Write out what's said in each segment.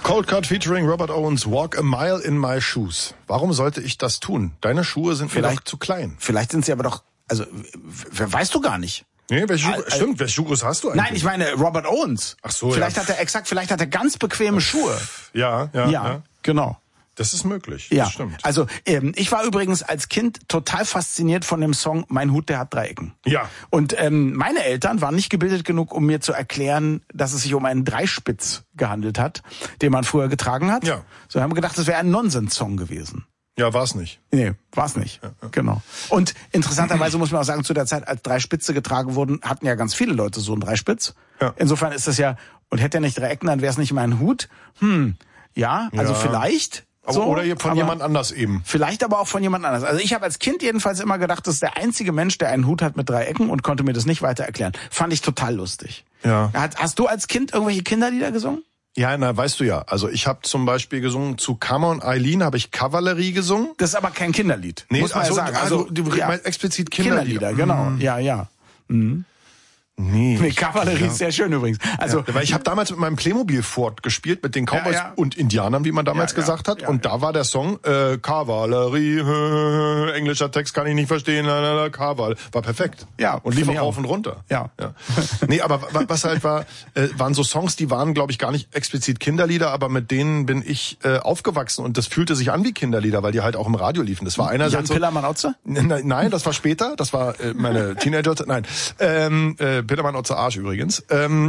Cold Cut featuring Robert Owens, Walk a Mile in My Shoes. Warum sollte ich das tun? Deine Schuhe sind vielleicht zu klein. Vielleicht sind sie aber doch, also weißt du gar nicht. Nee, welche Schuhe hast du eigentlich? Nein, ich meine Robert Owens. Ach so, vielleicht hat er ganz bequeme Schuhe. Ja, genau. Das ist möglich, ja. Das stimmt. Also ich war übrigens als Kind total fasziniert von dem Song Mein Hut, der hat 3 Ecken. Ja. Und meine Eltern waren nicht gebildet genug, um mir zu erklären, dass es sich um einen Dreispitz gehandelt hat, den man früher getragen hat. Ja. So haben wir gedacht, das wäre ein Nonsens-Song gewesen. Ja, war's nicht. Nee, war's nicht. Ja. Genau. Und interessanterweise muss man auch sagen, zu der Zeit, als Dreispitze getragen wurden, hatten ja ganz viele Leute so einen Dreispitz. Ja. Insofern ist das ja, und hätte er nicht 3 Ecken, dann wäre es nicht mein Hut. Also vielleicht. So, oder von jemand anders eben. Vielleicht aber auch von jemand anders. Also ich habe als Kind jedenfalls immer gedacht, das ist der einzige Mensch, der einen Hut hat mit 3 Ecken und konnte mir das nicht weiter erklären. Fand ich total lustig. Ja. Hast du als Kind irgendwelche Kinderlieder gesungen? Ja, weißt du ja. Also ich habe zum Beispiel gesungen, zu Come on Eileen habe ich Kavallerie gesungen. Das ist aber kein Kinderlied, nee, muss man ja sagen. Also explizit Kinderlieder. Genau. Ja. Mhm. Nee, Kavallerie ist sehr schön übrigens. Also, weil ich habe damals mit meinem Playmobil Fort gespielt, mit den Cowboys und Indianern, wie man damals gesagt hat. Und da war der Song Kavallerie, englischer Text kann ich nicht verstehen, Kaval. War perfekt. Ja. Und lief auch rauf und runter. Ja. Nee, aber was halt war, waren so Songs, die waren, glaube ich, gar nicht explizit Kinderlieder, aber mit denen bin ich aufgewachsen und das fühlte sich an wie Kinderlieder, weil die halt auch im Radio liefen. Das war einerseits Jan Pillermann-Otze? Nein, das war später. Das war meine Teenager. Nein. Petermann Otze Arsch übrigens.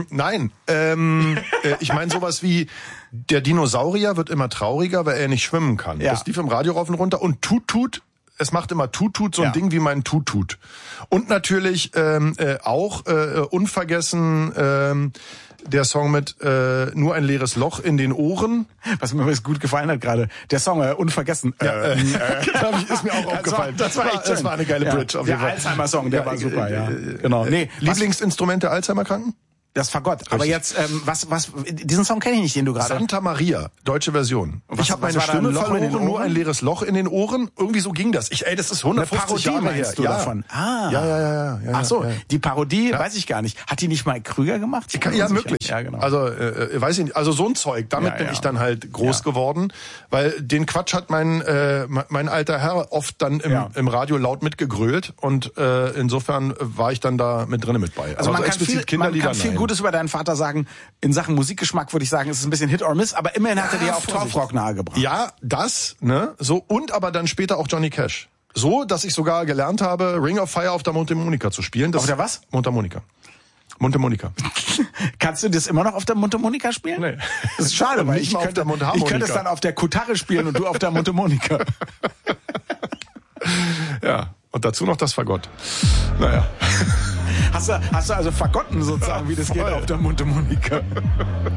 Ich meine sowas wie der Dinosaurier wird immer trauriger, weil er nicht schwimmen kann. Ja. Das lief im Radio rauf und runter und Tut, es macht immer Tut, so ein Ding wie mein Tut. Und natürlich auch unvergessen der Song mit nur ein leeres Loch in den Ohren. Was mir übrigens gut gefallen hat gerade. Der Song unvergessen. Ist mir auch aufgefallen. Das war echt schön. Das war eine geile Bridge auf jeden Fall. Der Alzheimer-Song, der war super, Genau. Nee, Lieblingsinstrument der Alzheimer-Kranken? Das Fagott. Aber jetzt, diesen Song kenne ich nicht, den du gerade... Santa Maria, deutsche Version. Ich habe meine Stimme verloren, nur ein leeres Loch in den Ohren. Irgendwie so ging das. Das ist 150 Jahre her. Du davon? Ja. Ach so, die Parodie, weiß ich gar nicht. Hat die nicht Mike Krüger gemacht? Ja, möglich. Ja, genau. Also, weiß ich nicht. Also so ein Zeug. Damit bin ich dann halt groß geworden. Weil den Quatsch hat mein alter Herr oft dann im Radio laut mitgegrölt. Und insofern war ich dann da mit drinnen mit bei. Also man kann viel Gutes über deinen Vater sagen. In Sachen Musikgeschmack würde ich sagen, es ist ein bisschen Hit or Miss, aber immerhin hat er dir auch Torfrock nahegebracht. Ja, das, ne, so, und aber dann später auch Johnny Cash. So, dass ich sogar gelernt habe, Ring of Fire auf der Mundharmonika zu spielen. Auf der was? Mundharmonika. Kannst du das immer noch auf der Mundharmonika spielen? Nee. Das ist schade, weil ich könnte es dann auf der Kutarre spielen und du auf der Mundharmonika. Ja, und dazu noch das Fagott. Naja. Hast du also vergotten sozusagen, wie das geht auf der Mundharmonika?